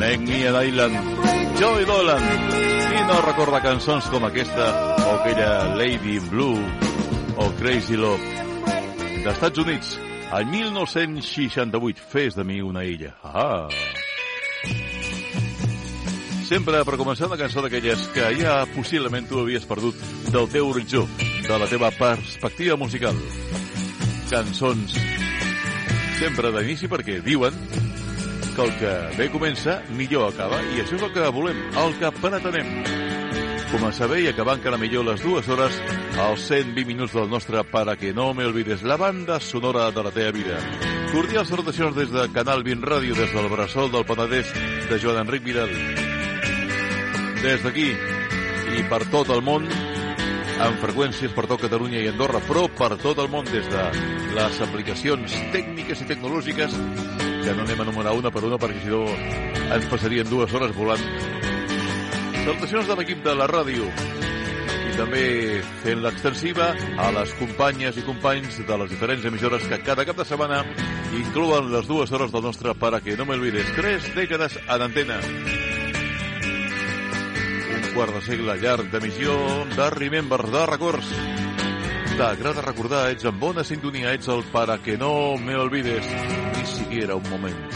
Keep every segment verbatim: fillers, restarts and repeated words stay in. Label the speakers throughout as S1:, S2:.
S1: Make Me an Island, Joey Dolan. Qui no recorda cançons com aquesta, o aquella Lady in Blue, o Crazy Love, d'Estats Units, el mil nou-cents seixanta-vuit, Fes de mi una illa. Ah! Sempre per començar una cançó d'aquelles que ja possiblement tu havies perdut del teu horitzó, de la teva perspectiva musical. Cançons sempre d'inici perquè diuen que el que bé comença, millor acaba, i això és el que volem, el que pretenem. Començar bé i acabar encara millor les dues hores, als cent vint minuts del nostre Para que no me olvides, la banda sonora de la teva vida. Cordials salutacions des de Canal vint Ràdio, des del Bressol del Penedès, de Joan Enric Vidal. Des d'aquí i per tot el món, amb freqüències per tot Catalunya i Andorra, però per tot el món, des de les aplicacions tècniques i tecnològiques, que no anem a enumerar una per una perquè si no ens passarien dues hores volant. Salutacions de l'equip de la ràdio i també fent l'extensiva a les companyes i companys de les diferents emissores que cada cap de setmana inclouen les dues hores del nostre Para que no me olvides. Tres dècades en antena. Un quart de segle llarg d'emissió, de Remember, de records. T'agrada recordar, ets en bona sintonia, ets el Para que no me olvides, ni siquiera un momento.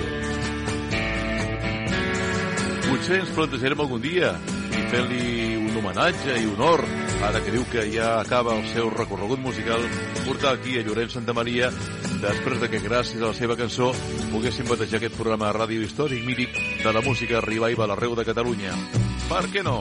S1: Potser ens plantejarem algun dia i fent-li un homenatge i honor, ara que diu que ja acaba el seu recorregut musical, portar aquí a Llorenç Santamaria, després de que gràcies a la seva cançó poguessin batejar aquest programa de ràdio històric mític de la música revival arreu de Catalunya. Per què no?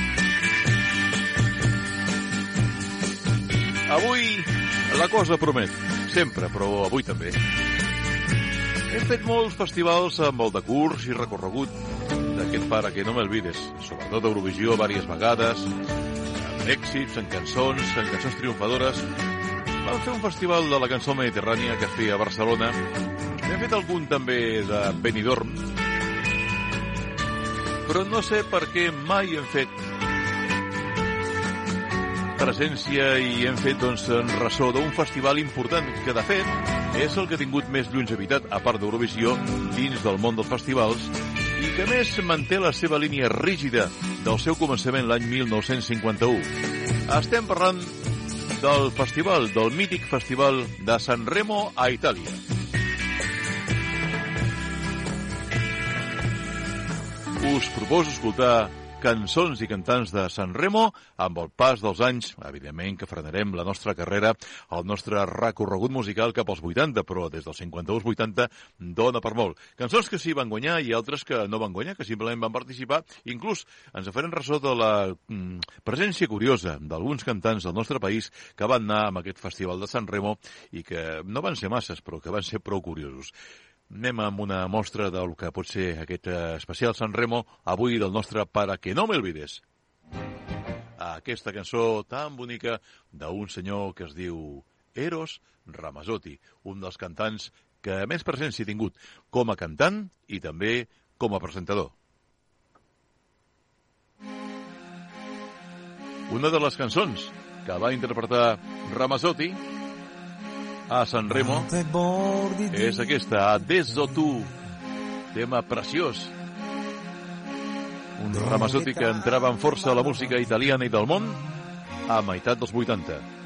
S1: Avui la cosa promet, sempre, però avui també. Hem fet molts festivals amb el de curs i recorregut d'aquest Para que no me olvides, sobretot a Eurovisió diverses vegades, amb èxits, en cançons, en cançons triomfadores. Vam fer un festival de la cançó mediterrània que es feia a Barcelona. Hem fet algun també de Benidorm, però no sé per què mai hem fet presència i hem fet doncs, en ressò d'un festival important que, de fet, és el que ha tingut més longevitat, a part d'Eurovisió, dins del món dels festivals, i que més manté la seva línia rígida del seu començament l'any mil nou-cents cinquanta-u. Estem parlant del festival, del mític festival de Sanremo a Itàlia. Us proposo escoltar cançons i cantants de Sanremo amb el pas dels anys. Evidentment que frenarem la nostra carrera, el nostre recorregut musical cap als vuitanta, però des dels cinquanta-u als vuitanta dona per molt. Cançons que sí van guanyar i altres que no van guanyar, que simplement van participar. Inclús ens farem ressò de la mm, presència curiosa d'alguns cantants del nostre país que van anar amb aquest festival de Sanremo i que no van ser masses, però que van ser prou curiosos. Anem amb una mostra del que pot ser aquest especial Sanremo, avui del nostre Para que no me olvides. Aquesta cançó tan bonica d'un senyor que es diu Eros Ramazzotti, un dels cantants que més presència ha tingut com a cantant i també com a presentador. Una de les cançons que va interpretar Ramazzotti a Sanremo és aquesta, Adesso tu, tema preciós. Un Ramazzotti que entrava amb força a la música italiana i del món a meitat dels vuitanta.